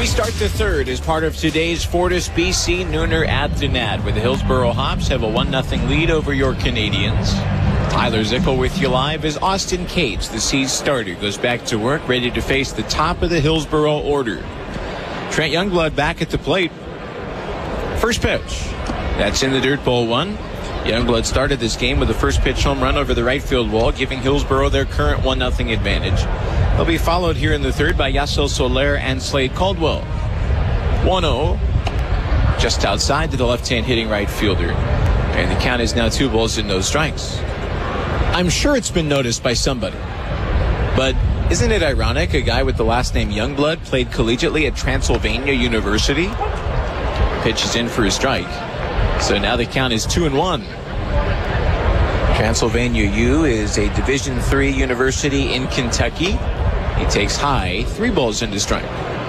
We start the third as part of today's Fortis BC Nooner at the Nat, where the Hillsborough Hops have a 1-0 lead over your Canadians. Tyler Zickel with you live as Austin Cates, the C's starter, goes back to work, ready to face the top of the Hillsborough order. Trent Youngblood back at the plate. First pitch. That's in the dirt, ball one. Youngblood started this game with a first pitch home run over the right field wall, giving Hillsborough their current 1-0 advantage. He'll be followed here in the third by Yasiel Soler and Slade Caldwell. 1-0. Just outside to the left-hand hitting right fielder. And the count is now 2 balls and no strikes. I'm sure it's been noticed by somebody. But isn't it ironic a guy with the last name Youngblood played collegiately at Transylvania University? Pitch is in for a strike. So now the count is 2-1. Transylvania U is a Division III university in Kentucky. He takes high, 3 balls into strike.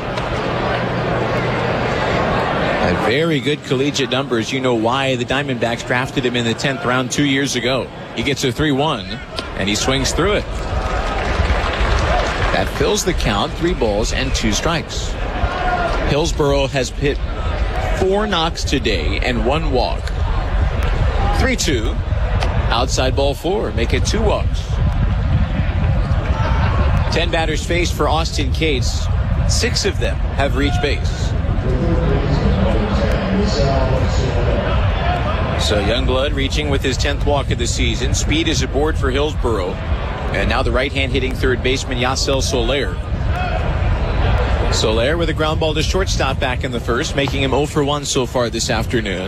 At very good collegiate numbers. You know why the Diamondbacks drafted him in the 10th round 2 years ago. He gets a 3-1, and he swings through it. That fills the count, 3 balls and 2 strikes. Hillsborough has hit 4 knocks today and 1 walk. 3-2. Outside ball 4. Make it 2 walks. 10 batters faced for Austin Cates. 6 of them have reached base. So Youngblood reaching with his 10th walk of the season. Speed is aboard for Hillsborough. And now the right-hand hitting third baseman Yasiel Soler. Soler with a ground ball to shortstop back in the first, making him 0 for 1 so far this afternoon.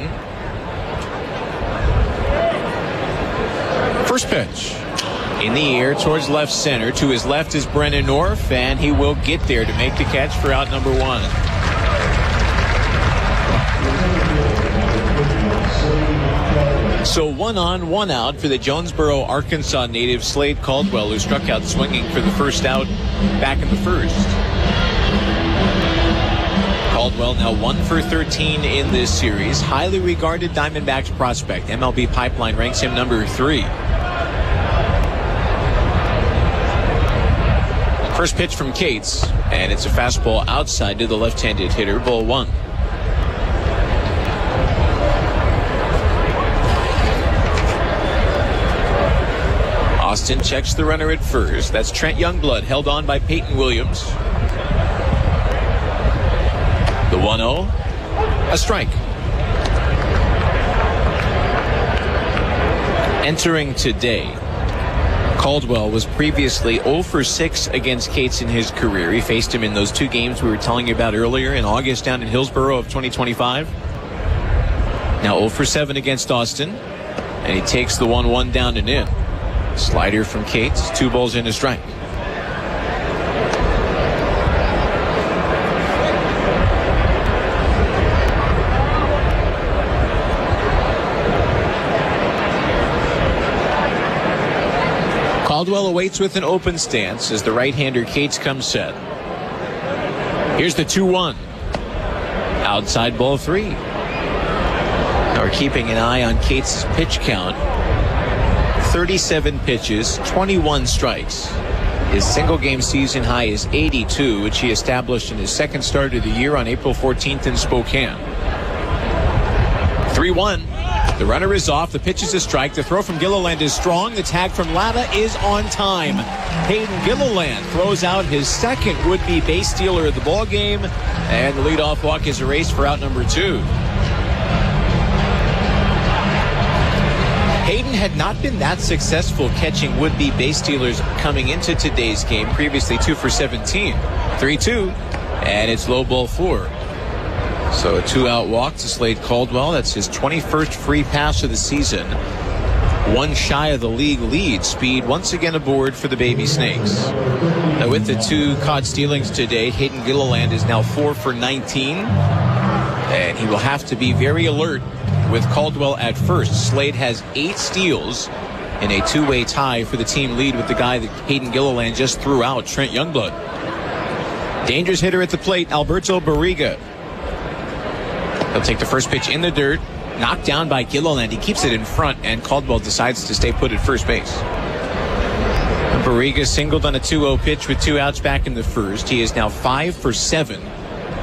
First pitch. In the air towards left center. To his left is Brennan Orff, and he will get there to make the catch for out number 1. So 1 on, 1 out for the Jonesboro, Arkansas native Slade Caldwell, who struck out swinging for the first out back in the first. Caldwell now 1 for 13 in this series. Highly regarded Diamondbacks prospect. MLB Pipeline ranks him number 3. First pitch from Cates, and it's a fastball outside to the left-handed hitter, ball 1. Austin checks the runner at first. That's Trent Youngblood, held on by Peyton Williams. The 1-0, a strike. Entering today, Caldwell was previously 0 for 6 against Cates in his career. He faced him in those 2 games we were telling you about earlier in August down in Hillsborough of 2025. Now 0 for 7 against Austin, and he takes the 1-1 down and in. Slider from Cates, 2 balls and a strike. Caldwell awaits with an open stance as the right-hander Cates comes set. Here's the 2-1. Outside ball 3. Now we're keeping an eye on Cates' pitch count. 37 pitches, 21 strikes. His single-game season high is 82, which he established in his second start of the year on April 14th in Spokane. 3-1. The runner is off. The pitch is a strike. The throw from Gilliland is strong. The tag from Lava is on time. Hayden Gilliland throws out his second would-be base stealer of the ballgame, and the leadoff walk is erased for out number 2. Hayden had not been that successful catching would-be base stealers coming into today's game. Previously 2 for 17. 3-2, and it's low ball 4. So a 2-out walk to Slade Caldwell. That's his 21st free pass of the season. 1 shy of the league lead. Speed once again aboard for the Baby Snakes. Now with the 2 caught stealings today, Hayden Gilliland is now 4 for 19. And he will have to be very alert with Caldwell at first. Slade has 8 steals in a 2-way tie for the team lead with the guy that Hayden Gilliland just threw out, Trent Youngblood. Dangerous hitter at the plate, Alberto Barriga. He'll take the first pitch in the dirt, knocked down by Gilliland. He keeps it in front, and Caldwell decides to stay put at first base. Barriga singled on a 2-0 pitch with 2 outs back in the first. He is now 5 for 7